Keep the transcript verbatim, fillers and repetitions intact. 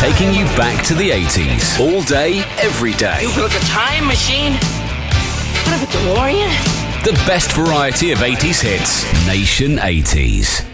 taking you back to the eighties. All day, every day. You built a time machine? What if it's a DeLorean? The best variety of eighties hits. Nation eighties.